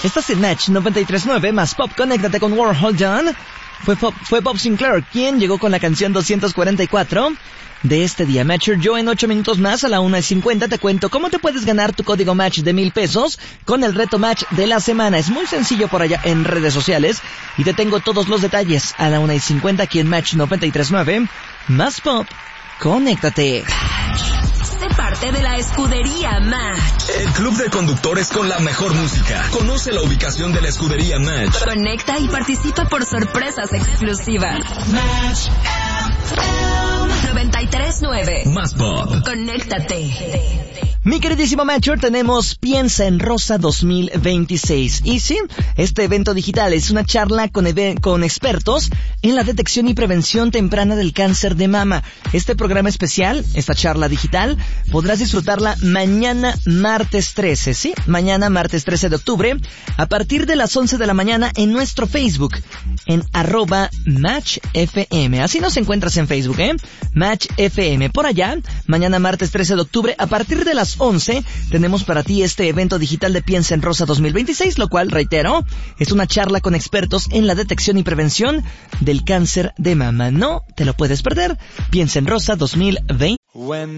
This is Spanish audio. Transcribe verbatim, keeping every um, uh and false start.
Estás en Match noventa y tres punto nueve más Pop. Conéctate con Warhol John. Fue, fue Bob Sinclair quien llegó con la canción doscientos cuarenta y cuatro de este día. Matcher, yo en ocho minutos más a la una y cincuenta te cuento cómo te puedes ganar tu código Match de mil pesos con el reto Match de la semana. Es muy sencillo por allá en redes sociales y te tengo todos los detalles a la una y cincuenta aquí en Match noventa y tres punto nueve más Pop. Conéctate. Sé parte de la escudería Match. El club de conductores con la mejor música. Conoce la ubicación de la escudería Match. Conecta y participa por sorpresas exclusivas. Match noventa y tres punto nueve más Pop. Conéctate. Mi queridísimo Matcher, tenemos Piensa en Rosa dos mil veintiséis. Y sí, este evento digital es una charla con, con expertos en la detección y prevención temprana del cáncer de mama. Este programa especial, esta charla digital, podrás disfrutarla mañana martes trece, ¿sí? Mañana martes trece de octubre, a partir de las once de la mañana en nuestro Facebook, en arroba Match F M. Así nos encuentras en Facebook, ¿eh? Match F M. Por allá, mañana martes trece de octubre, a partir de las once, tenemos para ti este evento digital de Piensa en Rosa dos mil veintiséis, lo cual, reitero, es una charla con expertos en la detección y prevención del cáncer de mama. No te lo puedes perder. Piensa en Rosa dos mil veinte.